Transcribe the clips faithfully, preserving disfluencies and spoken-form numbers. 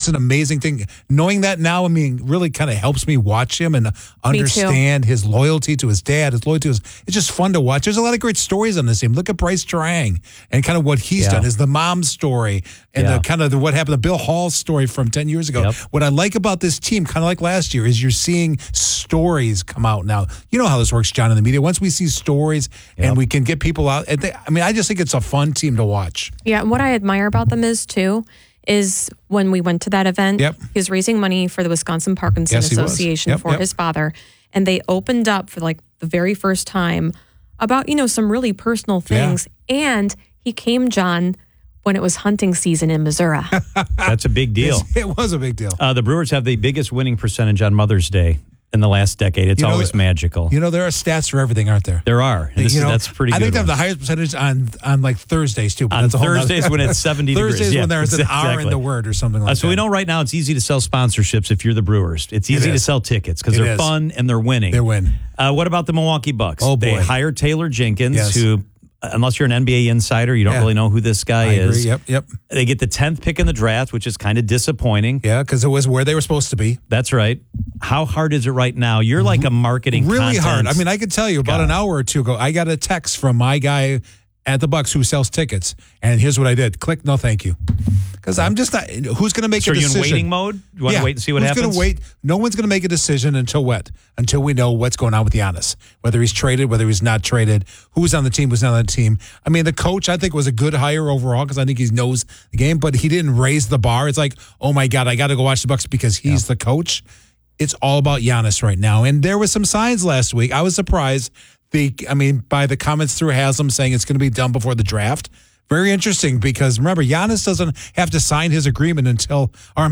an amazing thing. Knowing that now, I mean, really kind of helps me watch him and understand his loyalty to his dad, his loyalty to his, it's just fun to watch. There's a lot of great stories on this team. Look at Bryce Trang and kind of what he's yeah. done, is the mom story and yeah. the kind of the, what happened, the Bill Hall story from ten years ago. Yep. What I like about this team, kind of like last year, is you're seeing stories come out now. You know how this works, John, in the media. Once we see stories yep. and we can get people out, they, I mean, I just think it's a fun team to watch. Yeah, and what I admire about them is, too, is when we went to that event, yep. he was raising money for the Wisconsin Parkinson yes, Association yep, for yep. his father. And they opened up for like the very first time about, you know, some really personal things. Yeah. And he came, John, when it was hunting season in Missouri. That's a big deal. It was a big deal. Uh, the Brewers have the biggest winning percentage on Mother's Day in the last decade. It's you know, always magical. You know, there are stats for everything, aren't there? There are. And this you is, know, that's pretty I good. think they have the highest percentage on on like Thursdays, too. But on that's a whole Thursdays nother, when it's seventy Thursdays degrees. when yeah, there's an exactly. hour in the word or something like uh, that. So we know right now it's easy to sell sponsorships if you're the Brewers. It's easy it to sell tickets because they're is. fun and they're winning. They win. Uh, what about the Milwaukee Bucks? Oh, boy. They hired Taylor Jenkins, yes. who, unless you're an N B A insider, you don't yeah. really know who this guy I is. Agree. Yep, yep. They get the tenth pick in the draft, which is kind of disappointing. Yeah, because it was where they were supposed to be. That's right. How hard is it right now? You're like a marketing really content. hard. I mean, I could tell you about God. an hour or two ago, I got a text from my guy at the Bucks who sells tickets, and here's what I did: click, no, thank you, because I'm just not. Who's going to make so a are you decision? in waiting mode? You want yeah. to wait and see what who's happens? Who's going to wait? No one's going to make a decision until what? Until we know what's going on with Giannis, whether he's traded, whether he's not traded, who's on the team, who's not on the team. I mean, the coach I think was a good hire overall because I think he knows the game, but he didn't raise the bar. It's like, oh my God, I got to go watch the Bucks because he's yeah. the coach. It's all about Giannis right now. And there were some signs last week. I was surprised, the, I mean, by the comments through Haslam saying it's going to be done before the draft. Very interesting because, remember, Giannis doesn't have to sign his agreement until, or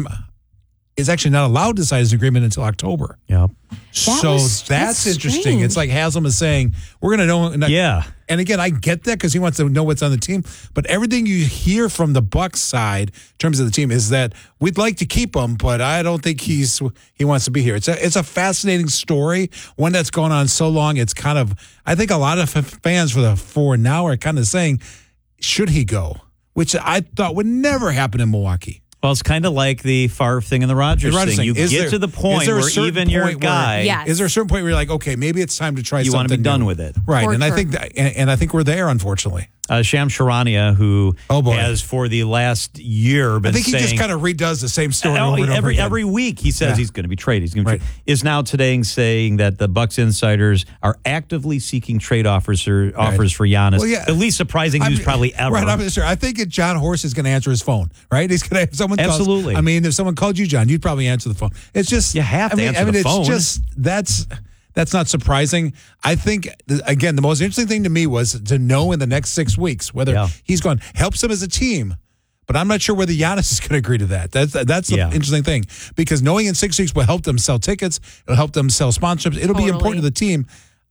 is actually not allowed to sign his agreement until October. Yep. That so was, that's, that's interesting. strange. It's like Haslam is saying, we're going to know. And yeah. And again, I get that because he wants to know what's on the team. But everything you hear from the Bucks side in terms of the team is that we'd like to keep him, but I don't think he's he wants to be here. It's a it's a fascinating story, one that's gone on so long. It's kind of, I think a lot of fans for the for now are kind of saying, should he go? Which I thought would never happen in Milwaukee. Well, it's kind of like the Favre thing and the Rodgers, the Rodgers thing. thing. You is get there, to the point where even your guy, where, yes. is there a certain point where you're like, okay, maybe it's time to try you something want to be done new. with it, right? For and sure. I think that, and, and I think we're there, unfortunately. Uh, Sham Charania, who oh boy. has for the last year been I think he saying, just kind of redoes the same story oh, over and every over again. every week he says yeah. he's going to be traded. He's going to be right. traded. Is now today saying that the Bucks insiders are actively seeking trade offers or offers right. for Giannis. Well, yeah. The least surprising news I'm, probably ever. Right, I'm sure. I think it, John Horst is going to answer his phone. Right, he's going to. If someone absolutely. Calls, I mean, if someone called you, John, you'd probably answer the phone. It's just you have to I mean, answer I mean, the it's phone. Just that's. That's not surprising. I think, again, the most interesting thing to me was to know in the next six weeks whether yeah. he's going helps them as a team. But I'm not sure whether Giannis is going to agree to that. That's that's the yeah. interesting thing. Because knowing in six weeks will help them sell tickets. It'll help them sell sponsorships. It'll totally. be important to the team.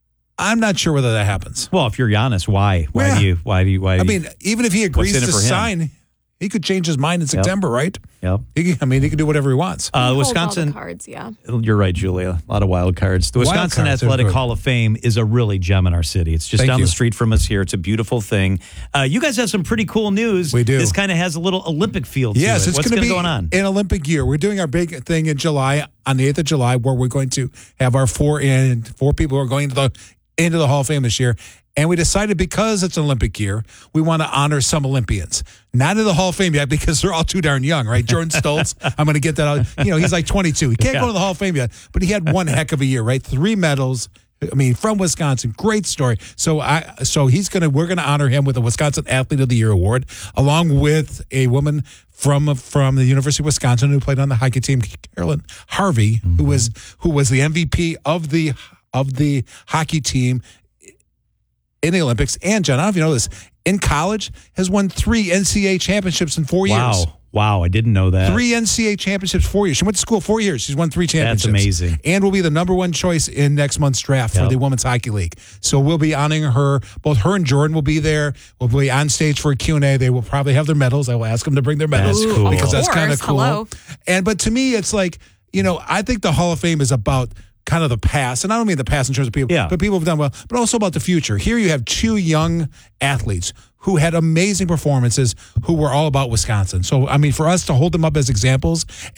I'm not sure whether that happens. Well, if you're Giannis, why? Why yeah. do you? Why do you? Why? Do I you, mean, even if he agrees to sign, him? he could change his mind in September, yep. right? Yep. He, I mean, he can do whatever he wants. Uh, he Wisconsin all the cards, yeah. You're right, Julia. A lot of wild cards. The Wisconsin cards, Athletic Hall of Fame is a really gem in our city. It's just Thank down you. the street from us here. It's a beautiful thing. Uh, you guys have some pretty cool news. We do. This kind of has a little Olympic feel to Yes, it. it's What's going to be going on? an Olympic year. We're doing our big thing in July, on the eighth of July, where we're going to have our four in four people who are going to the into the Hall of Fame this year. And we decided because it's an Olympic year, we want to honor some Olympians. Not in the Hall of Fame yet because they're all too darn young, right? Jordan Stoltz, I'm going to get that out. You know, he's like twenty-two. He can't yeah. go to the Hall of Fame yet, but he had one heck of a year, right? Three medals. I mean, from Wisconsin, great story. So I, so he's gonna, we're gonna honor him with a Wisconsin Athlete of the Year award, along with a woman from from the University of Wisconsin who played on the hockey team, Carolyn Harvey, mm-hmm. who was who was the M V P of the of the hockey team in the Olympics. And John, I don't know if you know this, in college has won three N C double A championships in four wow. years. Wow, I didn't know that. Three N C double A championships, four years. She went to school four years. She's won three championships. That's amazing. And will be the number one choice in next month's draft yep. for the Women's Hockey League. So we'll be honoring her. Both her and Jordan will be there. We'll be on stage for a Q and A. They will probably have their medals. I will ask them to bring their medals. That's cool. Because that's Of kind of course. cool. Hello. And but to me, it's like, you know, I think the Hall of Fame is about kind of the past, and I don't mean the past in terms of people, yeah. but people have done well, but also about the future. Here you have two young athletes who had amazing performances who were all about Wisconsin. So, I mean, for us to hold them up as examples